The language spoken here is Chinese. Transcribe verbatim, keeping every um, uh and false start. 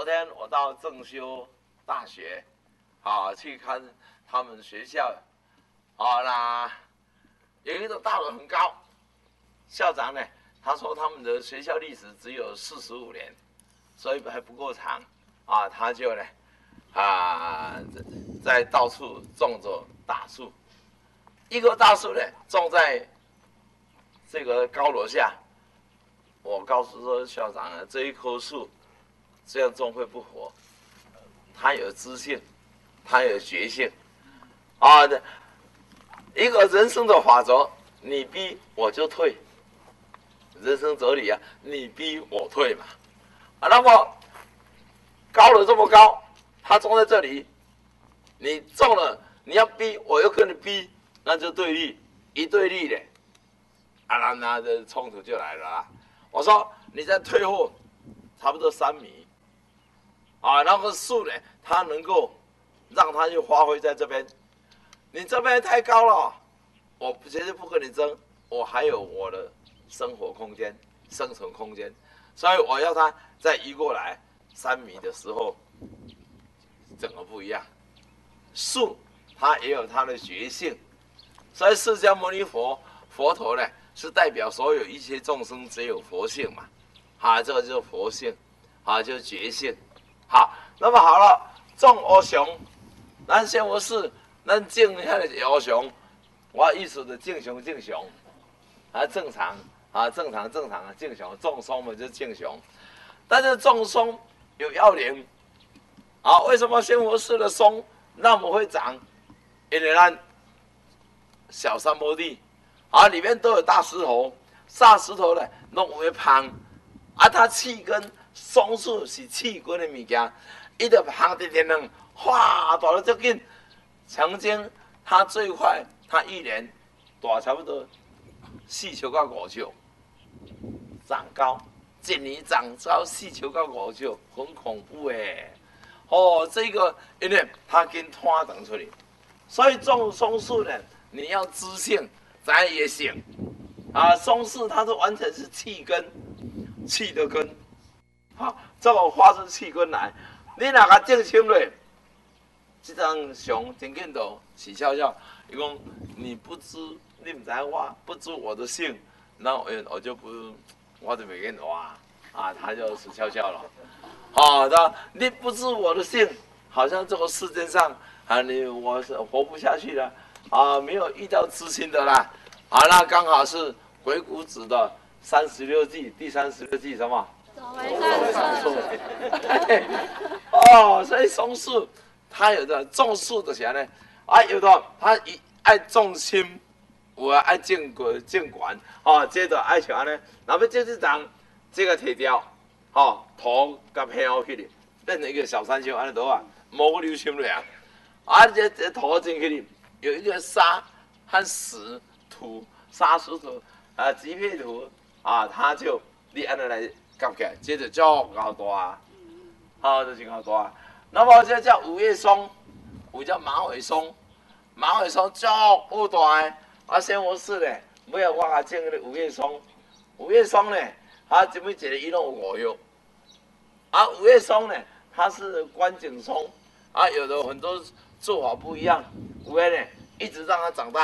昨天我到正修大学，啊，去看他们学校，啊，那有一个大楼很高，校长呢，他说他们的学校历史只有四十五年，所以还不够长，啊，他就呢，啊，在到处种着大树，一棵大树呢种在这个高楼下。我告诉说校长啊，这一棵树这样种会不活，它有知性，它有觉性，啊，一个人生的法则，你逼我就退，人生哲理啊，你逼我退嘛，啊，那么高了这么高，它种在这里，你种了，你要逼我又跟你逼，那就对立，一对立的，啊，那那这冲突就来了啦。我说你再退后差不多三米，啊，那个树呢，它能够让它就发挥在这边，你这边太高了，我绝对不跟你争，我还有我的生活空间、生存空间，所以我要它再移过来三米的时候，整个不一样。树它也有它的觉性，所以释迦牟尼佛佛陀呢，是代表所有一切众生只有佛性嘛，啊，这个就是佛性，啊，就是觉性，好，那么好了，种乌熊，咱先不是，咱种遐个乌熊，我意思的正常正常，啊，正常啊，正常正常啊，正常，种松嘛就是正常，但是种松有要领，啊，为什么仙佛寺的松那么会长？因为咱小山坡地。啊，里面都有大石头，大石头呢，弄会胖，啊，它气根松树是气根的物件，伊就胖一点点，哗，大得足紧。曾经它最快，它一年大差不多四尺到五尺，长高，一年长高四尺到五尺，很恐怖诶。哦，这个因为它跟拖长出来，所以种松树呢，你要知性。咱也行，啊，松树它是完全是气根，气的根，好，这个发出气根来，你哪个种深了，这张熊真见到喜笑笑，伊讲你不知，你唔知我不知我的性，那我我就不，我就没跟哇，啊，他就死笑笑了，好的，你不知我的性，好像这个世界上啊，你我是活不下去了。啊，没有遇到知心的啦，啊，那刚好是鬼谷子的三十六计，第三十六计什么？ 走为上策。 哦，所以松树，它有的种树的啥呢？啊，有的它一爱种心，有啊爱种果种管，哦，接着爱像安尼，那么就是讲这个铁雕，哦，头甲飘起来，变成一个小山丘，安尼多啊，毛流心了啊，啊，这这头进去哩。有一个沙和石土，沙石土啊，几片土啊，它就你按照来夹起来，接着就高大，啊，就是高大。那么这叫五叶松，有叫马尾松，马尾松足好大的。啊，仙佛寺咧，尾仔我甲种个五叶松，五叶松咧，啊，这么一个伊拢有五叶。啊，五叶松咧，它是观景松，啊，有的很多做法不一样。有的呢，一直让它长大。